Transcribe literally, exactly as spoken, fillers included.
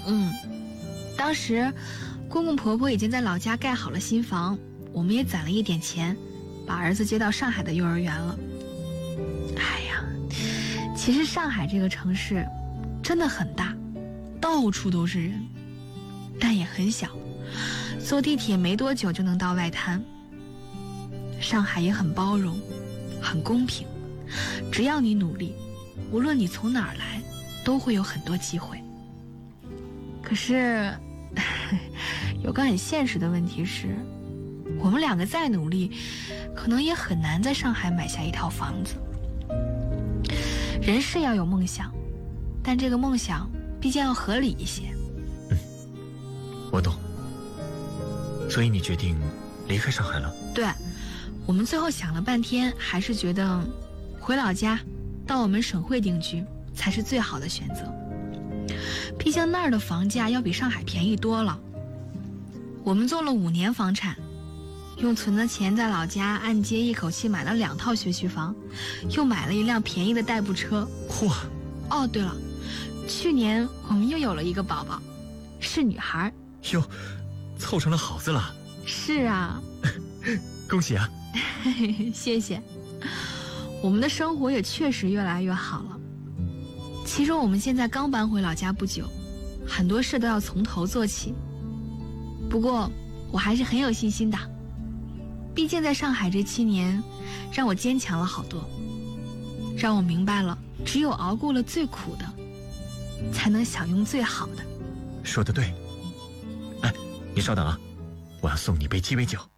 嗯，当时公公婆婆已经在老家盖好了新房，我们也攒了一点钱，把儿子接到上海的幼儿园了。哎呀，其实上海这个城市真的很大，到处都是人，但也很小，坐地铁没多久就能到外滩。上海也很包容，很公平，只要你努力，无论你从哪儿来，都会有很多机会。可是有个很现实的问题是，我们两个再努力，可能也很难在上海买下一套房子。人是要有梦想，但这个梦想毕竟要合理一些。 嗯，我懂。所以你决定离开上海了？ 对，我们最后想了半天，还是觉得回老家到我们省会定居才是最好的选择。毕竟那儿的房价要比上海便宜多了。我们做了五年房产，用存的钱在老家按揭一口气买了两套学区房，又买了一辆便宜的代步车。 嚯！ 哦，对了，去年我们又有了一个宝宝，是女孩。 哟，凑成了好字了。 是啊。 恭喜啊。 谢谢。我们的生活也确实越来越好了。其实我们现在刚搬回老家不久，很多事都要从头做起。不过我还是很有信心的，毕竟在上海这七年让我坚强了好多，让我明白了只有熬过了最苦的，才能享用最好的。 说得对。哎，你稍等啊，我要送你杯鸡尾酒。